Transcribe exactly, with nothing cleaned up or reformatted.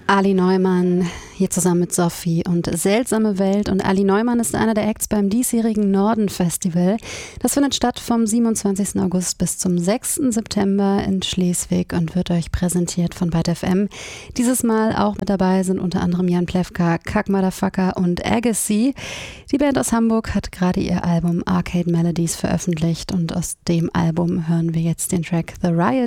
Ali Neumann hier zusammen mit Sophie und Seltsame Welt. Und Ali Neumann ist einer der Acts beim diesjährigen Norden Festival. Das findet statt vom siebenundzwanzigsten August bis zum sechsten September in Schleswig und wird euch präsentiert von Byte F M. Dieses Mal auch mit dabei sind unter anderem Jan Plewka, Kack Motherfucker und Agassi. Die Band aus Hamburg hat gerade ihr Album Arcade Melodies veröffentlicht und aus dem Album hören wir jetzt den Track The Riot